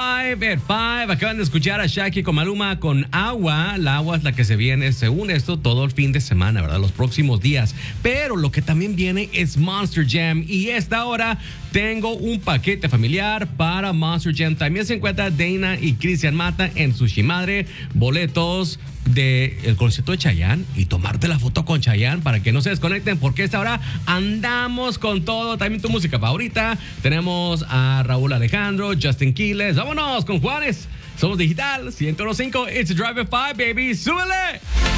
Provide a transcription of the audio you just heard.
Five at Five. Acaban de escuchar a Shaki con Maluma con Agua. La agua es la que se viene, según esto, todo el fin de semana, ¿verdad? Los próximos días. Pero lo que también viene es Monster Jam. Y esta hora tengo un paquete familiar para Monster Jam. También se encuentra Dana y Cristian Mata en Sushi Madre. Boletos del concierto de Chayanne y tomarte la foto con Chayanne para que no se desconecten, porque esta hora andamos con todo. También tu música favorita. Tenemos a Raúl Alejandro, Justin Quiles. Vámonos con Juanes. Somos Digital 101.5. It's a Drive at 5, baby. ¡Súbele!